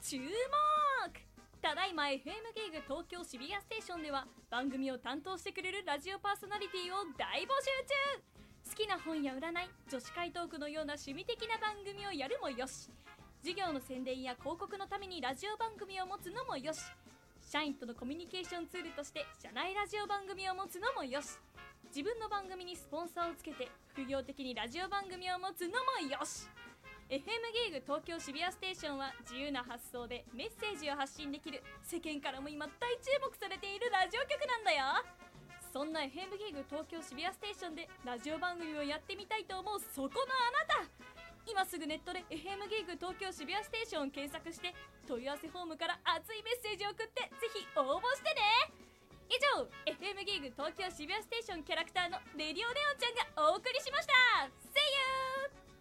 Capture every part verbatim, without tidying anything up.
注目。ただいま エフエム ゲイグ東京渋谷ステーションでは番組を担当してくれるラジオパーソナリティを大募集中。好きな本や占い、女子会トークのような趣味的な番組をやるもよし、事業の宣伝や広告のためにラジオ番組を持つのもよし、社員とのコミュニケーションツールとして社内ラジオ番組を持つのもよし、自分の番組にスポンサーをつけて副業的にラジオ番組を持つのもよし。 エフエム ゲイグ東京渋谷ステーションは自由な発想でメッセージを発信できる、世間からも今大注目されているラジオ局なんだよ。そんな エフエム ゲイグ東京渋谷ステーションでラジオ番組をやってみたいと思うそこのあなた、今すぐネットで エフエム ゲイグ東京渋谷ステーションを検索して問い合わせフォームから熱いメッセージを送ってぜひ応募してね。以上 エフエム ゲイグ東京渋谷ステーションキャラクターのレディオネオンちゃんがお送りしました。 See you。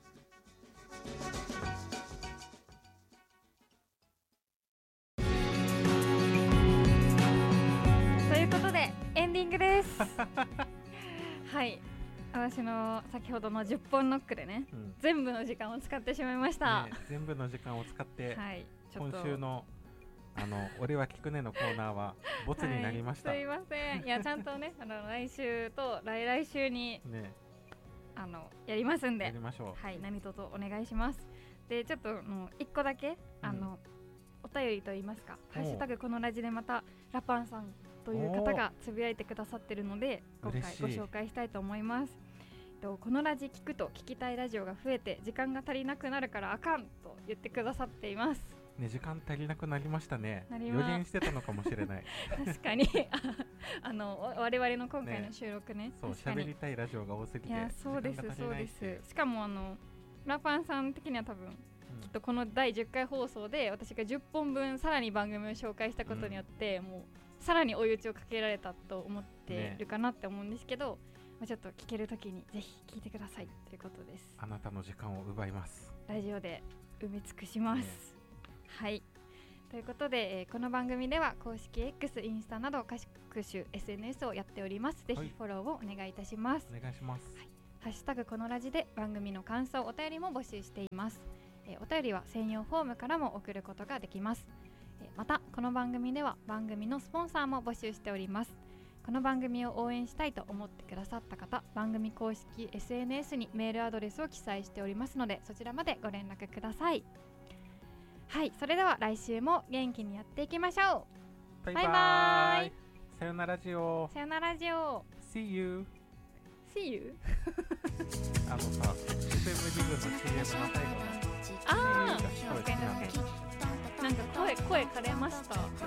ということでエンディングですはい、私の先ほどのじゅっぽんノックでね、うん、全部の時間を使ってしまいました、 ね、全部の時間を使って、 はい、 今週のあの俺は聞くねのコーナーはボツになりました、 はい、すいません。いやちゃんとねあの来週と来来週に、ね、あのやりますんで、 やりましょう。 はい、何卒お願いします。でちょっとのいっこだけ、うん、あのお便りといいますか、ハッシュタグこのラジでまたラパンさんという方がつぶやいてくださってるので今回ご紹介したいと思います。このラジ聞くと聞きたいラジオが増えて時間が足りなくなるからあかんと言ってくださっていますね。時間足りなくなりましたね。予言してたのかもしれない確かにあの我々の今回の収録 ね, ねそう喋りたいラジオが多すぎて、いやそうですそうです。しかもあのラパンさん的には多分、うん、きっとこのだいじゅっかい放送で私がじゅっぽんぶんさらに番組を紹介したことによって、うん、もうさらに追い打ちをかけられたと思ってるかなって思うんですけど、ね、まあ、ちょっと聞けるときにぜひ聞いてくださいということです。 あなたの時間を奪います。 ラジオで埋め尽くします、ね、はい。ということで、えー、この番組では公式 X、インスタなど各種 エスエヌエス をやっております。ぜひフォローをお願いいたします。 お願いします、 はい。ハッシュタグこのラジで番組の感想、お便りも募集しています。えー、お便りは専用フォームからも送ることができます。えー、またこの番組では番組のスポンサーも募集しております。この番組を応援したいと思ってくださった方、番組公式 エスエヌエス にメールアドレスを記載しておりますのでそちらまでご連絡ください。はい、それでは来週も元気にやっていきましょう。バイバイ。バイバイ。 さよならジオ。 さよならジオ。 See you See you あのさ、エフエム リブの シーエム の最後のあー、確かに確かになんか声、声枯れました。